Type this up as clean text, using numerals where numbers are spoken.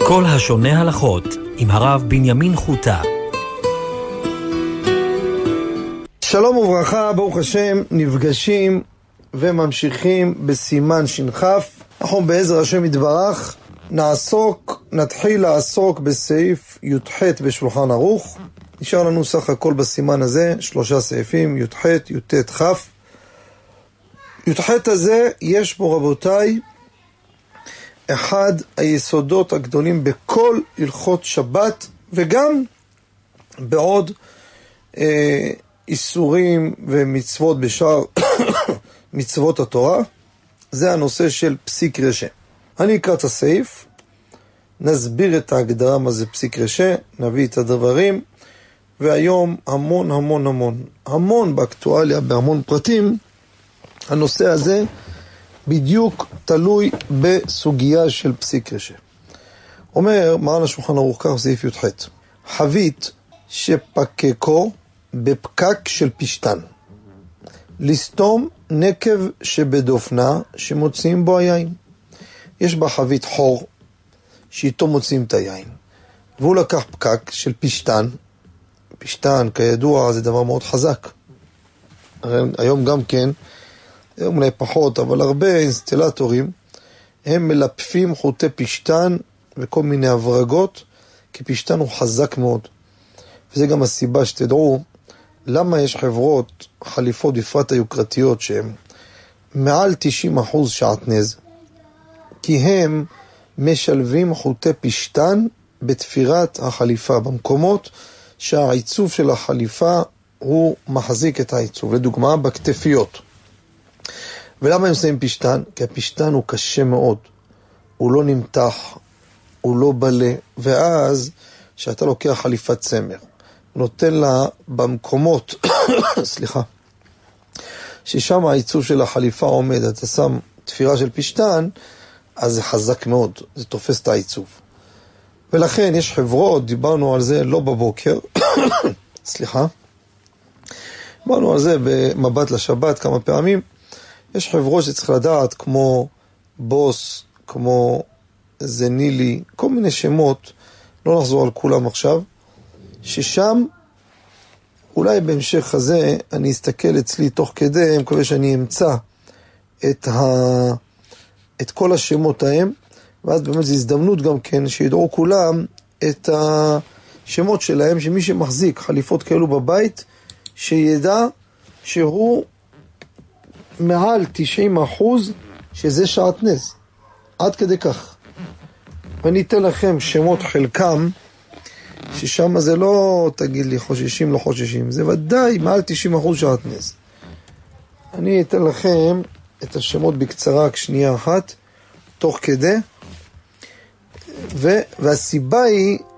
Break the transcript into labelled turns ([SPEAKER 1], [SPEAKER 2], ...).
[SPEAKER 1] כל השונה הלכות עם הרב בנימין חוטה.
[SPEAKER 2] שלום וברכה, ברוך השם, נפגשים וממשיכים בסימן שנחף. אנחנו בעזר השם יתברך נתחיל לעסוק בסעיף י"ח בשולחן ערוך. נשאר לנו סך הכל בסימן הזה 3 סעיפים, י"ח, י"ט, כ'. י"ח הזה יש בו רבותיי אחד היסודות הגדולים בכל הלכות שבת, וגם בעוד איסורים ומצוות בשאר מצוות התורה. זה הנושא של פסיק רשע. אני אקרא את הסעיף, נסביר את ההגדרה מה זה פסיק רשע, נביא את הדברים, והיום המון באקטואליה, בהמון פרטים. הנושא הזה בדיוק תלוי בסוגיה של פסיק רשע. אומר מרן השולחן ערוך כך בסעיף י"ח: חבית שפקקו בפקק של פשטן, לסתום נקב שבדופנה שמוצאים בו היין. יש בה חבית חור שאיתו מוצאים את היין, והוא לקח פקק של פשטן. פשטן כידוע זה דבר מאוד חזק. היום גם כן, היום אולי פחות, אבל הרבה אינסטלטורים הם מלפפים חוטי פשטן וכל מיני הברגות, כי פשטן הוא חזק מאוד. וזה גם הסיבה שתדעו למה יש חברות חליפות בפרט היוקרתיות שהן מעל 90% שעטנז, כי הם משלבים חוטי פשטן בתפירת החליפה במקומות שהעיצוב של החליפה הוא מחזיק את העיצוב, לדוגמה בכתפיות. ולמה הם שמים פשטן? כי הפשטן הוא קשה מאוד, הוא לא נמתח, הוא לא בלה, ואז שאתה לוקח חליפת צמר, נותן לה במקומות, ששם העיצוב של החליפה עומד, אתה שם תפירה של פשטן, אז זה חזק מאוד, זה תופס את העיצוב. ולכן יש חברות, דיברנו על זה לא בבוקר, דיברנו על זה במבט לשבת כמה פעמים. יש חברות שצריך לדעת, כמו בוס, כמו זנילי, כל מיני שמות, לא נחזור על כולם עכשיו, ששם אולי בהמשך הזה אני אסתכל אצלי תוך כדי, אני מקווה שאני אמצא את כל השמות ההם, ואז באמת זו הזדמנות גם כן שידעו כולם את השמות שלהם, שמי שמחזיק חליפות כאלו בבית, שידע שהוא מעל 90% שזה שעטנז, עד כדי כך. ואני אתן לכם שמות חלקם, ששם זה לא תגיד לי חוששים לא חוששים, זה ודאי מעל 90% שעטנז. אני אתן לכם את השמות בקצרה, רק שנייה אחת, תוך כדי. והסיבה היא